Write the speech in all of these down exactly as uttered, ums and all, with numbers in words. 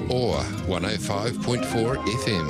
or one oh five point four F M.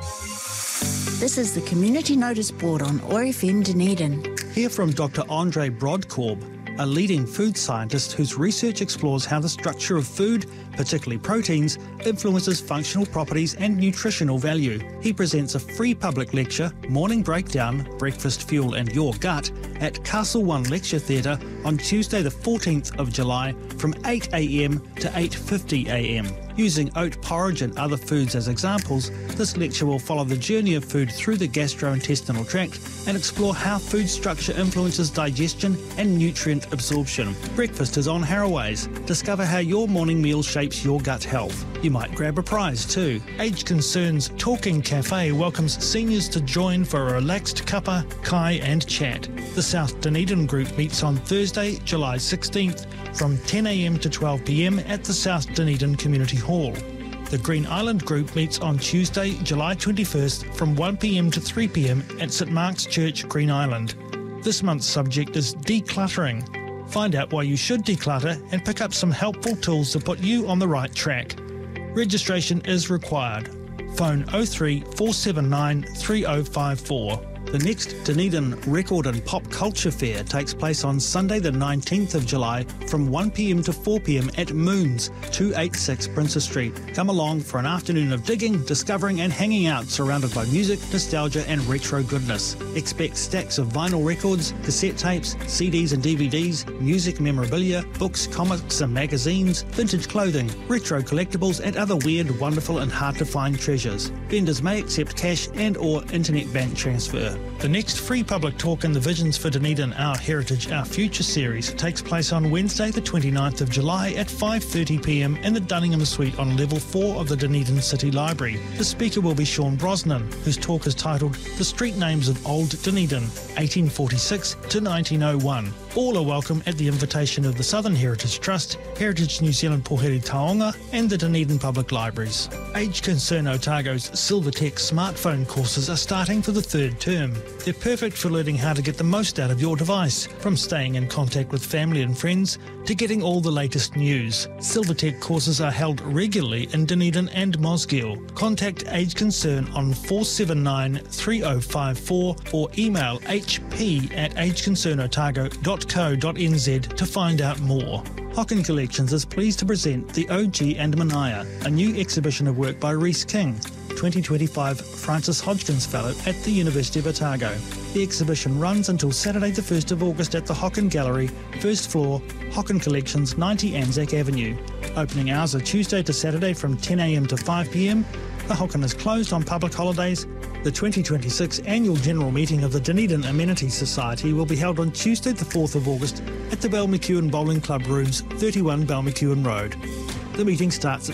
This is the Community Notice Board on O A R F M Dunedin. Hear from Doctor Andre Brodkorb, a leading food scientist whose research explores how the structure of food, particularly proteins, influences functional properties and nutritional value. He presents a free public lecture, Morning Breakdown, Breakfast, Fuel and Your Gut, at Castle One Lecture Theatre on Tuesday the fourteenth of July from eight a m to eight fifty a m. Using oat porridge and other foods as examples, this lecture will follow the journey of food through the gastrointestinal tract and explore how food structure influences digestion and nutrient absorption. Breakfast is on Harraways. Discover how your morning meal shapes your gut health. You might grab a prize too. Age Concerns Talking Cafe welcomes seniors to join for a relaxed cuppa, kai and chat. The South Dunedin group meets on Thursday, July sixteenth from ten a m to twelve p m at the South Dunedin Community Hall. The Green Island group meets on Tuesday, July twenty-first from one p m to three p m at St Mark's Church, Green Island. This month's subject is decluttering. Find out why you should declutter and pick up some helpful tools to put you on the right track. Registration is required. Phone oh three four seven nine three oh five four. The next Dunedin Record and Pop Culture Fair takes place on Sunday the nineteenth of July from one p m to four p m at Moons, two eighty-six Princess Street. Come along for an afternoon of digging, discovering and hanging out surrounded by music, nostalgia and retro goodness. Expect stacks of vinyl records, cassette tapes, C Ds and D V Ds, music memorabilia, books, comics and magazines, vintage clothing, retro collectibles and other weird, wonderful and hard to find treasures. Vendors may accept cash and or internet bank transfer. The next free public talk in the Visions for Dunedin Our Heritage, Our Future series takes place on Wednesday the twenty-ninth of July at five thirty p m in the Dunningham Suite on level four of the Dunedin City Library. The speaker will be Sean Brosnan, whose talk is titled The Street Names of Old Dunedin, eighteen forty-six to nineteen oh one. All are welcome at the invitation of the Southern Heritage Trust, Heritage New Zealand Poheri Taonga and the Dunedin Public Libraries. Age Concern Otago's Silvertech smartphone courses are starting for the third term. They're perfect for learning how to get the most out of your device, from staying in contact with family and friends to getting all the latest news. Silvertech courses are held regularly in Dunedin and Mosgiel. Contact Age Concern on four seven nine three oh five four or email h p at age concern otago dot co dot n z to find out more. Hocken Collections is pleased to present The O G and Mania, a new exhibition of work by Rhys King, twenty twenty-five Francis Hodgkins Fellow at the University of Otago. The exhibition runs until Saturday the first of August at the Hocken Gallery, first floor, Hocken Collections, ninety Anzac Avenue. Opening hours are Tuesday to Saturday from ten a m to five p m. The Hocken is closed on public holidays. The twenty twenty-six annual general meeting of the Dunedin Amenities Society will be held on Tuesday the fourth of August at the Balmacuen Bowling Club Rooms, thirty-one Balmacuen Road. The meeting starts at